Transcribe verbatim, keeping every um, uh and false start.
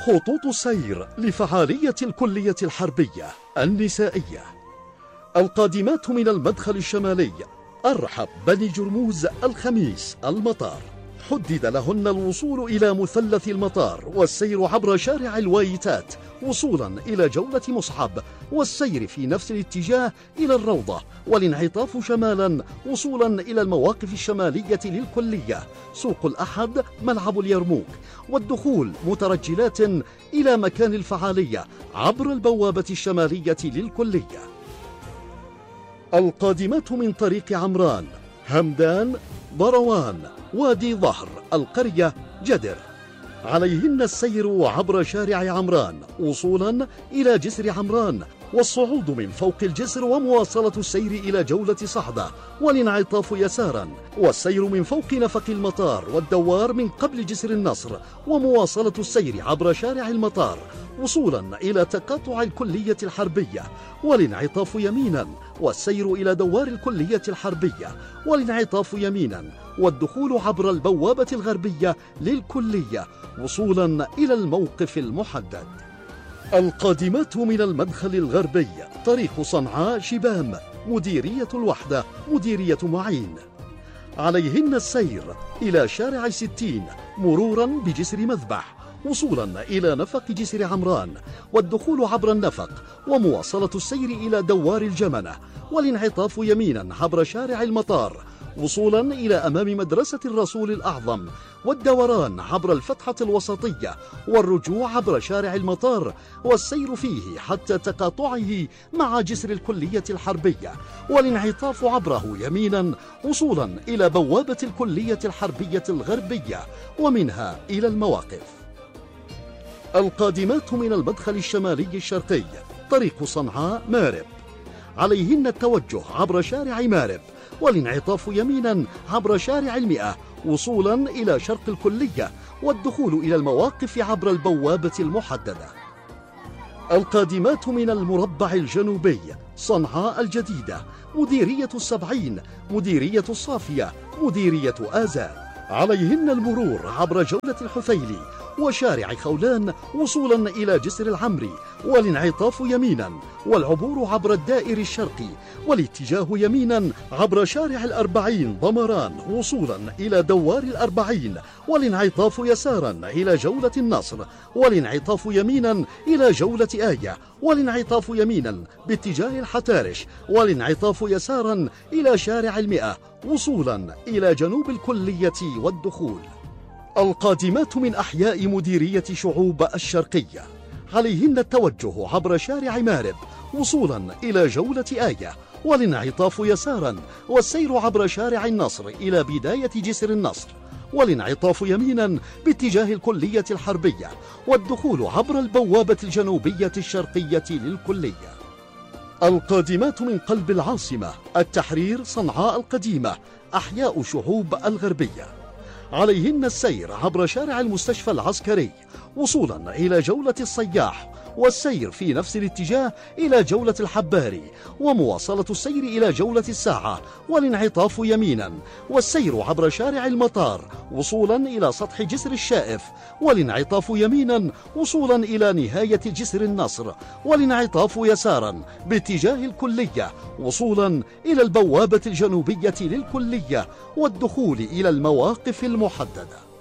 خطوط سير لفعالية الكلية الحربية النسائية. القادمات من المدخل الشمالي أرحب بني جرموز الخميس المطار، حدد لهن الوصول إلى مثلث المطار والسير عبر شارع الوايتات وصولا إلى جولة مصعب، والسير في نفس الاتجاه إلى الروضة، والانعطاف شمالا وصولا إلى المواقف الشمالية للكلية، سوق الأحد، ملعب اليرموك، والدخول مترجلات إلى مكان الفعالية عبر البوابة الشمالية للكلية. القادمات من طريق عمران، همدان، بروان، وادي ظهر، القرية، جدر، عليهن السير عبر شارع عمران وصولا إلى جسر عمران، والصعود من فوق الجسر ومواصلة السير إلى جولة صعدة، والانعطاف يسارا، والسير من فوق نفق المطار والدوار من قبل جسر النصر، ومواصلة السير عبر شارع المطار وصولا إلى تقاطع الكلية الحربية، والانعطاف يمينا، والسير إلى دوار الكلية الحربية، والانعطاف يمينا، والدخول عبر البوابة الغربية للكلية وصولا إلى الموقف المحدد. القادمات من المدخل الغربي طريق صنعاء شبام، مديرية الوحدة، مديرية معين، عليهن السير إلى شارع ستين مرورا بجسر مذبح وصولا إلى نفق جسر عمران، والدخول عبر النفق، ومواصلة السير إلى دوار الجمنة، والانعطاف يمينا عبر شارع المطار وصولا إلى أمام مدرسة الرسول الأعظم، والدوران عبر الفتحة الوسطية، والرجوع عبر شارع المطار والسير فيه حتى تقاطعه مع جسر الكلية الحربية، والانعطاف عبره يمينا وصولا إلى بوابة الكلية الحربية الغربية ومنها إلى المواقف. القادمات من المدخل الشمالي الشرقي طريق صنعاء مارب، عليهن التوجه عبر شارع مارب، والانعطاف يمينا عبر شارع المئة وصولا إلى شرق الكلية، والدخول إلى المواقف عبر البوابة المحددة. القادمات من المربع الجنوبي صنعاء الجديدة، مديرية السبعين، مديرية الصافية، مديرية آذان، عليهن المرور عبر جولة الحثيلي وشارع خولان وصولا إلى جسر العمري، والانعطاف يمينا، والعبور عبر الدائر الشرقي، والاتجاه يمينا عبر شارع الأربعين ضمران وصولا إلى دوار الأربعين، والانعطاف يسارا إلى جولة النصر، والانعطاف يمينا إلى جولة آية، والانعطاف يمينا باتجاه الحتارش، والانعطاف يسارا إلى شارع المئة وصولا إلى جنوب الكلية والدخول. القادمات من أحياء مديرية شعوب الشرقية، عليهن التوجه عبر شارع مارب وصولا إلى جولة آية، والانعطاف يسارا، والسير عبر شارع النصر إلى بداية جسر النصر، والانعطاف يمينا باتجاه الكلية الحربية، والدخول عبر البوابة الجنوبية الشرقية للكلية. القادمات من قلب العاصمة التحرير صنعاء القديمة، أحياء شعوب الغربية، عليهن السير عبر شارع المستشفى العسكري وصولا إلى جولة الصياح، والسير في نفس الاتجاه إلى جولة الحباري، ومواصلة السير إلى جولة الساعة، والانعطاف يمينا، والسير عبر شارع المطار وصولا إلى سطح جسر الشائف، والانعطاف يمينا وصولا إلى نهاية جسر النصر، والانعطاف يسارا باتجاه الكلية وصولا إلى البوابة الجنوبية للكلية، والدخول إلى المواقف المحددة.